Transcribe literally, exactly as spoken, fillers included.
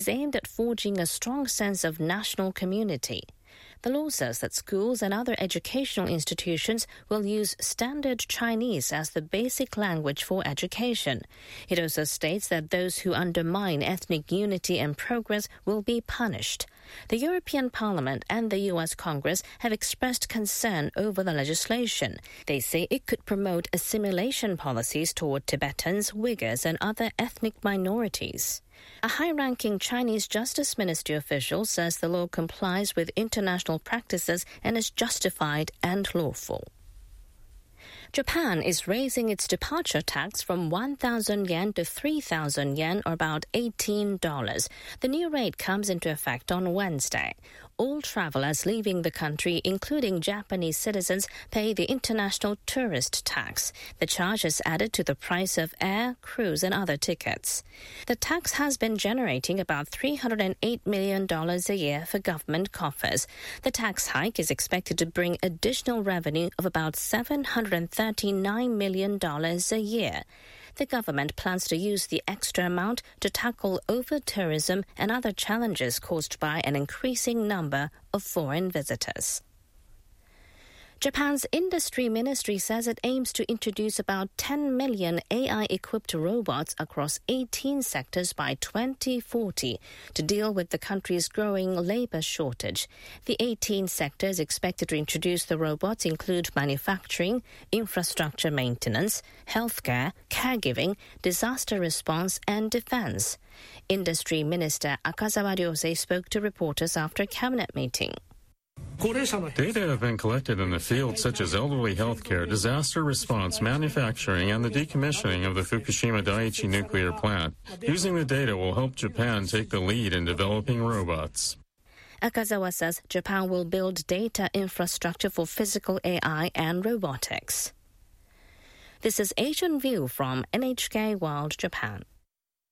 aimed at forging a strong sense of national community. The law says that schools and other educational institutions will use standard Chinese as the basic language for education. It also states that those who undermine ethnic unity and progress will be punished. The European Parliament and the U S Congress have expressed concern over the legislation. They say it could promote assimilation policies toward Tibetans, Uyghurs, and other ethnic minorities. A high-ranking Chinese Justice Ministry official says the law complies with international practices and is justified and lawful. Japan is raising its departure tax from one thousand yen to three thousand yen, or about eighteen dollars. The new rate comes into effect on Wednesday. All travelers leaving the country, including Japanese citizens, pay the international tourist tax. The charge is added to the price of air, cruise, and other tickets. The tax has been generating about three hundred eight million dollars a year for government coffers. The tax hike is expected to bring additional revenue of about seven hundred thirty-nine million dollars a year. The government plans to use the extra amount to tackle over-tourism and other challenges caused by an increasing number of foreign visitors. Japan's industry ministry says it aims to introduce about ten million A I-equipped robots across eighteen sectors by twenty forty to deal with the country's growing labor shortage. The eighteen sectors expected to introduce the robots include manufacturing, infrastructure maintenance, healthcare, caregiving, disaster response, and defense. Industry Minister Akazawa Ryosei spoke to reporters after a cabinet meeting. Data have been collected in the fields such as elderly healthcare, disaster response, manufacturing, and the decommissioning of the Fukushima Daiichi nuclear plant. Using the data will help Japan take the lead in developing robots. Akazawa says Japan will build data infrastructure for physical A I and robotics. This is Asian View from N H K World Japan.